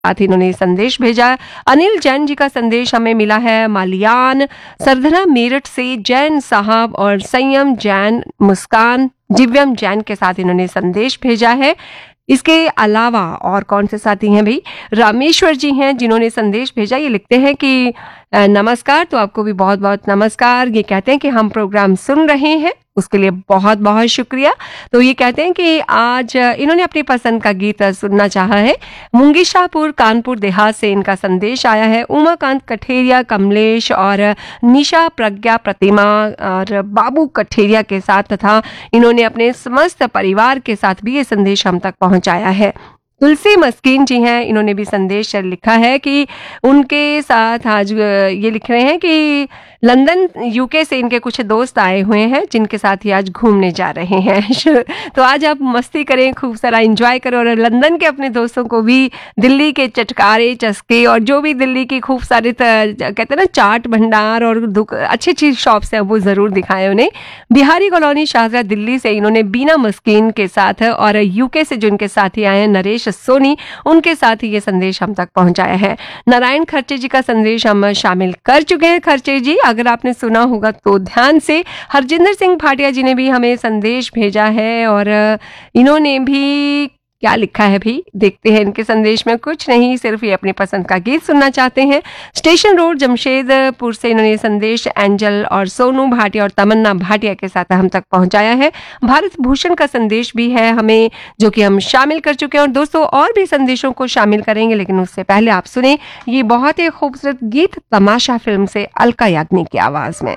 साथ ही इन्होंने संदेश भेजा। अनिल जैन जी का संदेश हमें मिला है मालियान सरधना मेरठ से, जैन साहब और संयम जैन, मुस्कान दिव्यम जैन के साथ इन्होंने संदेश भेजा है। इसके अलावा और कौन से साथी हैं भाई, रामेश्वर जी हैं जिन्होंने संदेश भेजा। ये लिखते हैं कि नमस्कार, तो आपको भी बहुत बहुत नमस्कार। ये कहते हैं कि हम प्रोग्राम सुन रहे हैं, उसके लिए बहुत बहुत शुक्रिया। तो ये कहते हैं कि आज इन्होंने अपनी पसंद का गीत सुनना चाहा है। मुंगीशाहपुर कानपुर देहात से इनका संदेश आया है। उमाकांत कठेरिया, कमलेश और निशा प्रज्ञा प्रतिमा और बाबू कठेरिया के साथ तथा इन्होंने अपने समस्त परिवार के साथ भी ये संदेश हम तक पहुंचाया है। तुलसी मस्कीन जी हैं, इन्होंने भी संदेश लिखा है कि उनके साथ आज ये लिख रहे हैं कि लंदन यूके से इनके कुछ दोस्त आए हुए हैं जिनके साथ ही आज घूमने जा रहे हैं। तो आज आप मस्ती करें, खूब सारा एंजॉय करें और लंदन के अपने दोस्तों को भी दिल्ली के चटकारे चस्के और जो भी दिल्ली की खूब सारे कहते हैं ना चाट भंडार और अच्छी अच्छी शॉप्स हैं वो ज़रूर दिखाएं उन्हें। बिहारी कॉलोनी शाहजरा दिल्ली से इन्होंने बीना मस्कीन के साथ और यूके से जो इनके साथी आए हैं नरेश सोनी, उनके साथ ही ये संदेश हम तक पहुंचाया है। नारायण खर्चे जी का संदेश हम शामिल कर चुके हैं। खर्चे जी, अगर आपने सुना होगा तो ध्यान से। हरजिंदर सिंह भाटिया जी ने भी हमें संदेश भेजा है और इन्होंने भी क्या लिखा है भी, देखते हैं इनके संदेश में। कुछ नहीं, सिर्फ ये अपनी पसंद का गीत सुनना चाहते हैं। स्टेशन रोड जमशेदपुर से इन्होंने संदेश एंजल और सोनू भाटिया और तमन्ना भाटिया के साथ हम तक पहुंचाया है। भारत भूषण का संदेश भी है हमें, जो कि हम शामिल कर चुके हैं और दोस्तों और भी संदेशों को शामिल करेंगे, लेकिन उससे पहले आप सुने ये बहुत ही खूबसूरत गीत तमाशा फिल्म से अलका याग्निक की आवाज में।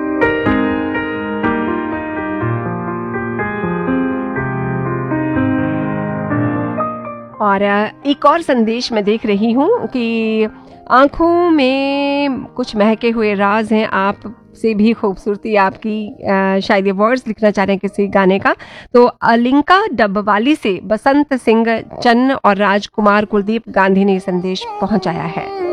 और एक और संदेश मैं देख रही हूँ कि आंखों में कुछ महके हुए राज हैं, आप से भी खूबसूरती आपकी, शायद ये वर्ड्स लिखना चाह रहे हैं किसी गाने का। तो अलिंका डब्बवाली से बसंत सिंह चन्न और राजकुमार कुलदीप गांधी ने संदेश पहुंचाया है।